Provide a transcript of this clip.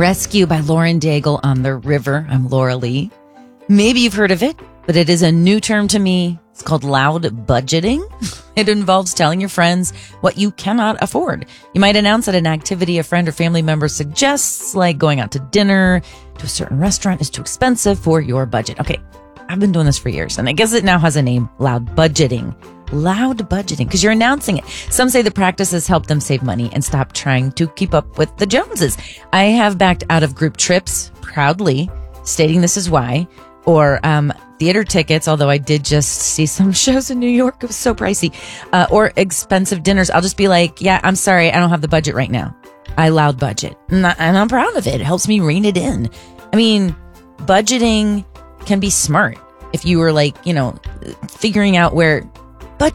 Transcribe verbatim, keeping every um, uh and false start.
Rescue by Lauren Daigle on the River. I'm Laura Lee. Maybe you've heard of it, but it is a new term to me. It's called loud budgeting. It involves telling your friends what you cannot afford. You might announce that an activity a friend or family member suggests, like going out to dinner to a certain restaurant, is too expensive for your budget. Okay, I've been doing this for years, and I guess it now has a name, loud budgeting. Loud budgeting, because you're announcing it. Some say the practice has helped them save money and stop trying to keep up with the Joneses. I have backed out of group trips proudly, stating this is why, or um, theater tickets, although I did just see some shows in New York. It was so pricey, uh, or expensive dinners. I'll just be like, yeah, I'm sorry, I don't have the budget right now. I loud budget, and, I, and I'm proud of it. It helps me rein it in. I mean, budgeting can be smart if you were like, you know, figuring out where